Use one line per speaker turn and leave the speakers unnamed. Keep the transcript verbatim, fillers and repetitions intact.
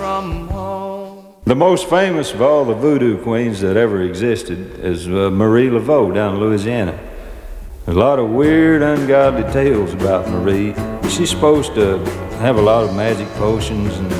from home.
The most famous of all the voodoo queens that ever existed is uh, Marie Laveau down in Louisiana. There's a lot of weird, ungodly tales about Marie. She's supposed to have a lot of magic potions and